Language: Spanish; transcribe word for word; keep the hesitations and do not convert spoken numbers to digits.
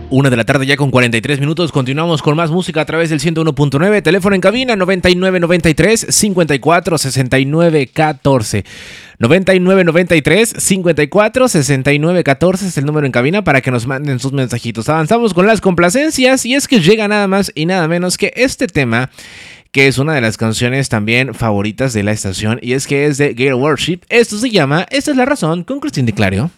Una de la tarde ya con cuarenta y tres minutos, continuamos con más música a través del ciento uno punto nueve, teléfono en cabina noventa y nueve noventa y tres cincuenta y cuatro sesenta y nueve catorce. noventa y nueve noventa y tres cincuenta y cuatro sesenta y nueve catorce es el número en cabina para que nos manden sus mensajitos. Avanzamos con las complacencias y es que llega nada más y nada menos que este tema, que es una de las canciones también favoritas de la estación, y es que es de Gale Worship. Esto se llama Esta es la razón, con Cristín Di Clario.